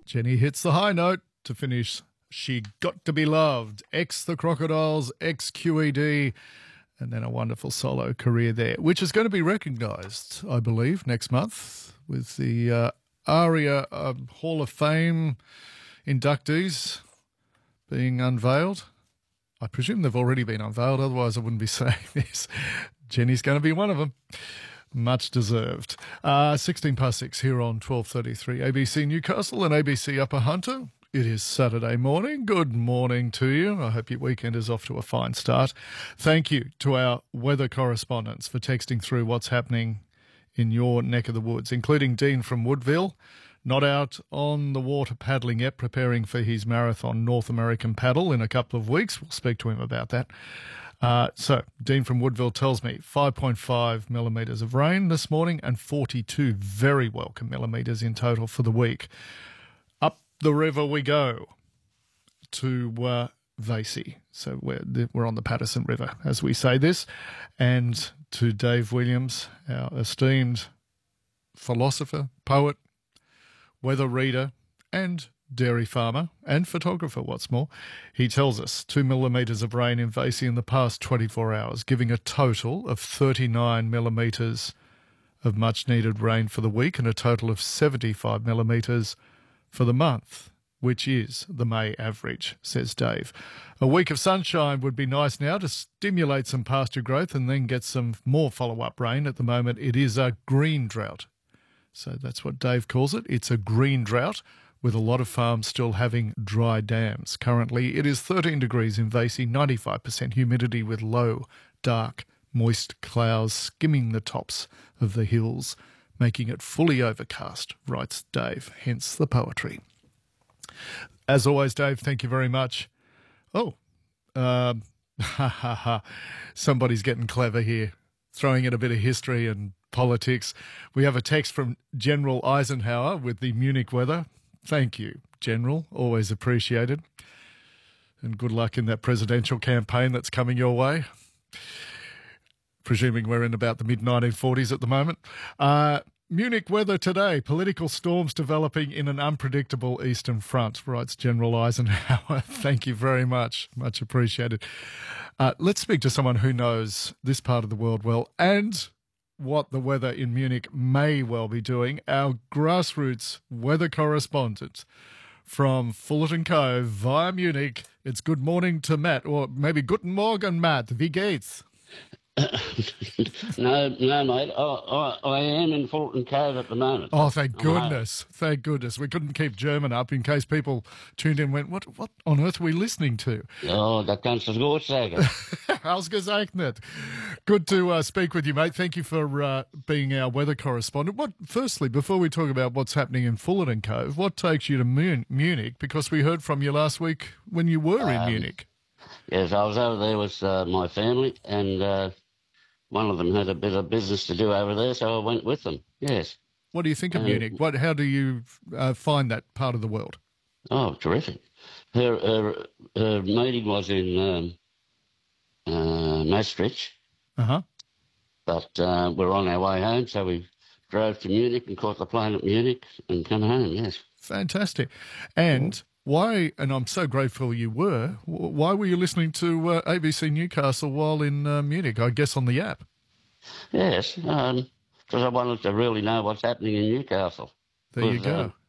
Jenny hits the high note to finish She Got to Be Loved, ex The Crocodiles, ex QED, and then a wonderful solo career there, which is going to be recognised, I believe, next month with the ARIA Hall of Fame inductees being unveiled. I presume they've already been unveiled, otherwise I wouldn't be saying this. Jenny's going to be one of them. Much deserved. 6 here on 1233 ABC Newcastle and ABC Upper Hunter. It is Saturday morning. Good morning to you. I hope your weekend is off to a fine start. Thank you to our weather correspondents for texting through what's happening in your neck of the woods, including Dean from Woodville, not out on the water paddling yet, preparing for his marathon North American paddle in a couple of weeks. We'll speak to him about that. So Dean from Woodville tells me 5.5 millimetres of rain this morning and 42 very welcome millimetres in total for the week. Up the river we go to Vasey. So we're on the Patterson River as we say this. And to Dave Williams, our esteemed philosopher, poet, weather reader and dairy farmer and photographer, what's more. He tells us 2 millimetres of rain in Vasey in the past 24 hours, giving a total of 39 millimetres of much-needed rain for the week and a total of 75 millimetres for the month, which is the May average, says Dave. A week of sunshine would be nice now to stimulate some pasture growth and then get some more follow-up rain. At the moment, it is a green drought. So that's what Dave calls it. It's a green drought, with a lot of farms still having dry dams. Currently, it is 13 degrees in Vasey, 95% humidity with low, dark, moist clouds skimming the tops of the hills, making it fully overcast, writes Dave, hence the poetry. As always, Dave, thank you very much. Somebody's getting clever here, throwing in a bit of history and politics. We have a text from General Eisenhower with the Munich weather. Thank you, General. Always appreciated. And good luck in that presidential campaign that's coming your way. Presuming we're in about the mid-1940s at the moment. Munich weather today. Political storms developing in an unpredictable eastern front, writes General Eisenhower. Thank you very much. Much appreciated. Let's speak to someone who knows this part of the world well and what the weather in Munich may well be doing. Our grassroots weather correspondent from Fullerton Cove via Munich. It's good morning to Matt, or maybe guten Morgen, Matt. Wie geht's? No, mate. I am in Fulton Cove at the moment. Oh, thank goodness. Thank goodness. We couldn't keep German up in case people tuned in and went, what on earth are we listening to? Oh, that kannst du gut sagen. Ausgezeichnet. Good to speak with you, mate. Thank you for being our weather correspondent. Firstly, before we talk about what's happening in Fullerton Cove, what takes you to Munich? Because we heard from you last week when you were in Munich. Yes, I was over there with my family, and one of them had a bit of business to do over there, so I went with them, yes. What do you think of Munich? How do you find that part of the world? Oh, terrific. Her meeting was in Maastricht. Uh-huh. But we're on our way home, so we drove to Munich and caught the plane at Munich and come home, yes. Fantastic. And why, and I'm so grateful you were, why were you listening to ABC Newcastle while in Munich, I guess on the app? Yes, because I wanted to really know what's happening in Newcastle. There you go.